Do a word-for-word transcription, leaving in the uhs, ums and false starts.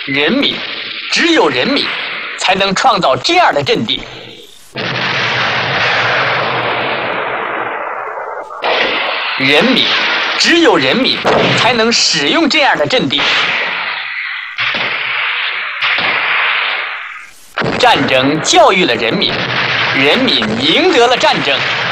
人民，只有人民才能创造这样的阵地。人民，只有人民才能使用这样的阵地。战争教育了人民，人民赢得了战争。